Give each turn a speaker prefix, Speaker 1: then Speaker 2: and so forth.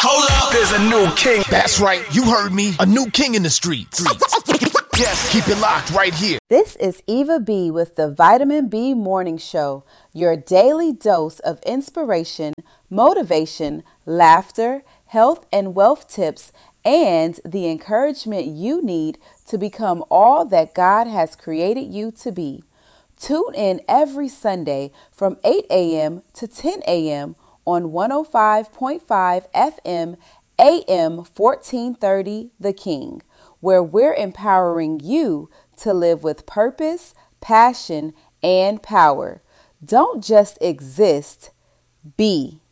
Speaker 1: Hold up, there's a new king.
Speaker 2: That's right, you heard me. A new king in the streets. Yes, keep it locked right here.
Speaker 3: This is Eva B with the Vitamin B Morning Show, your daily dose of inspiration, motivation, laughter, health and wealth tips, and the encouragement you need to become all that God has created you to be. Tune in every Sunday from 8 a.m. to 10 a.m. on 105.5 FM AM 1430 The King, where we're empowering you to live with purpose, passion, and power. Don't just exist, be.